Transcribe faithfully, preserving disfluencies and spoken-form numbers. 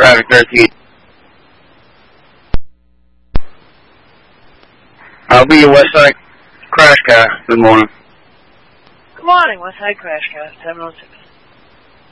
traffic thirteen. I'll be your West Side Crash Car. Good morning. Good morning, West Side Crash Car, seven oh six.